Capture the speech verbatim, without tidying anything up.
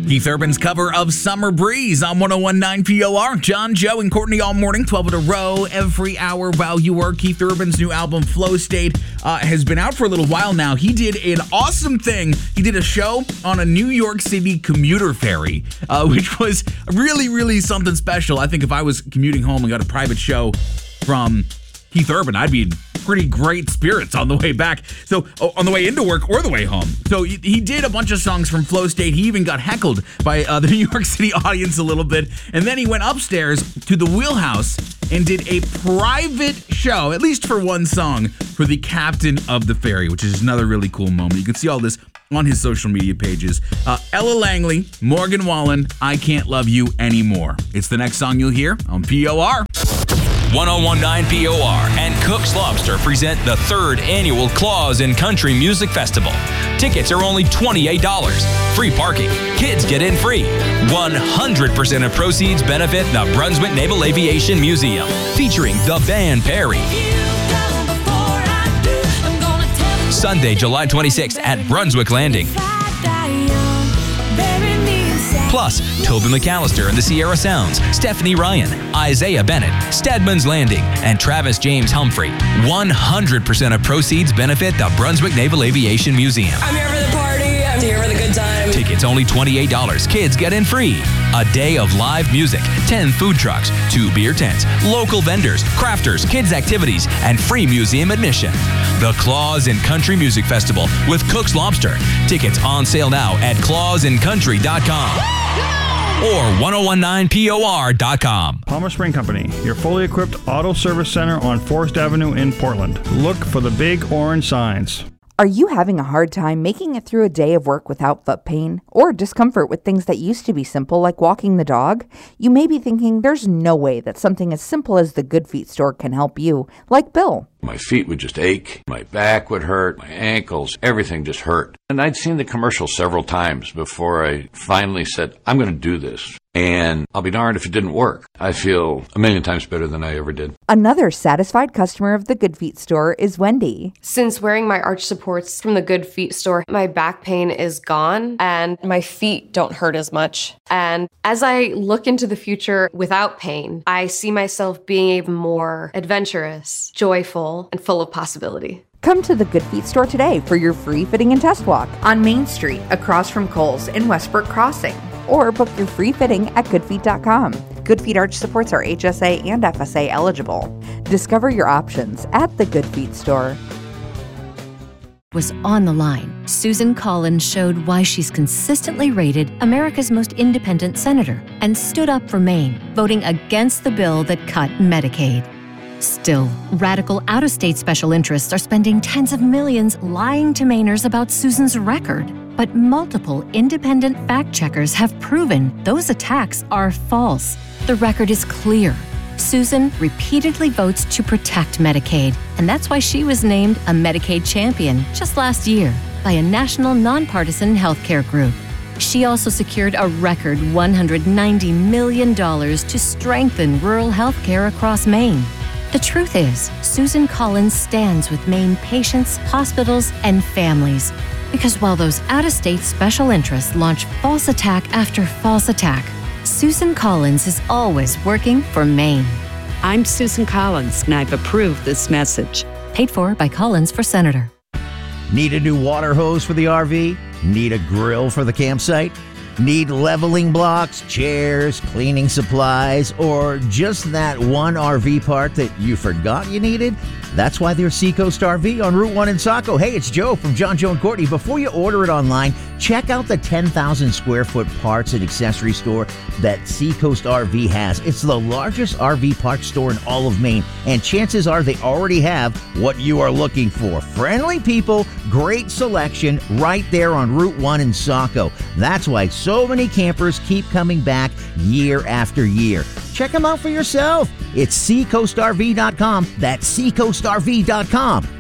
Keith Urban's cover of Summer Breeze on one oh one point nine P O R. John, Joe, and Courtney all morning, twelve in a row, every hour while you work. Keith Urban's new album, Flow State, uh, has been out for a little while now. He did an awesome thing. He did a show on a New York City commuter ferry, uh, which was really, really something special. I think if I was commuting home and got a private show from Keith Urban, I'd be in pretty great spirits on the way back. So oh, on the way into work or the way home. So he, he did a bunch of songs from Flow State. He even got heckled by uh, the New York City audience a little bit. And then he went upstairs to the Wheelhouse and did a private show, at least for one song, for the captain of the ferry, which is another really cool moment. You can see all this on his social media pages. Uh, Ella Langley, Morgan Wallen, I Can't Love You Anymore. It's the next song you'll hear on P O R. one oh one point nine P O R and Cook's Lobster present the third annual Claws in Country Music Festival. Tickets are only twenty-eight dollars. Free parking. Kids get in free. one hundred percent of proceeds benefit the Brunswick Naval Aviation Museum, featuring the band Perry. Sunday, July twenty-sixth at Brunswick Landing. Plus, Toby McAllister and the Sierra Sounds, Stephanie Ryan, Isaiah Bennett, Stedman's Landing, and Travis James Humphrey. one hundred percent of proceeds benefit the Brunswick Naval Aviation Museum. I'm here for the party. I'm here for the good time. Tickets only twenty-eight dollars. Kids get in free. A day of live music, ten food trucks, two beer tents, local vendors, crafters, kids activities, and free museum admission. The Claws in Country Music Festival with Cook's Lobster. Tickets on sale now at claws in country dot com or one oh one point nine P O R dot com. Palmer Spring Company, your fully equipped auto service center on Forest Avenue in Portland. Look for the big orange signs. Are you having a hard time making it through a day of work without foot pain or discomfort with things that used to be simple like walking the dog? You may be thinking there's no way that something as simple as the Good Feet store can help you, like Bill. My feet would just ache, my back would hurt, my ankles, everything just hurt. And I'd seen the commercial several times before I finally said, I'm going to do this. And I'll be darned if it didn't work. I feel a million times better than I ever did. Another satisfied customer of the Good Feet store is Wendy. Since wearing my arch supports from the Good Feet store, my back pain is gone and my feet don't hurt as much. And as I look into the future without pain, I see myself being even more adventurous, joyful, and full of possibility. Come to the Good Feet store today for your free fitting and test walk on Main Street across from Kohl's in Westbrook Crossing. Or book your free fitting at good feet dot com. Good Feet arch supports are H S A and F S A eligible. Discover your options at the Good Feet store. Was on the line. Susan Collins showed why she's consistently rated America's most independent senator and stood up for Maine, voting against the bill that cut Medicaid. Still, radical out-of-state special interests are spending tens of millions lying to Mainers about Susan's record. But multiple independent fact-checkers have proven those attacks are false. The record is clear. Susan repeatedly votes to protect Medicaid, and that's why she was named a Medicaid champion just last year by a national nonpartisan healthcare group. She also secured a record one hundred ninety million dollars to strengthen rural healthcare across Maine. The truth is, Susan Collins stands with Maine patients, hospitals, and families. Because while those out-of-state special interests launch false attack after false attack, Susan Collins is always working for Maine. I'm Susan Collins, and I've approved this message. Paid for by Collins for Senator. Need a new water hose for the R V? Need a grill for the campsite? Need leveling blocks, chairs, cleaning supplies, or just that one R V part that you forgot you needed? That's why there's Seacoast R V on Route one in Saco. Hey, it's Joe from John, Joe, and Courtney. Before you order it online, check out the ten thousand square foot parts and accessory store that Seacoast R V has. It's the largest R V parts store in all of Maine, and chances are they already have what you are looking for. Friendly people, great selection right there on Route one in Saco. That's why so many campers keep coming back year after year. Check them out for yourself. It's seacoast R V dot com. That's seacoast R V dot com.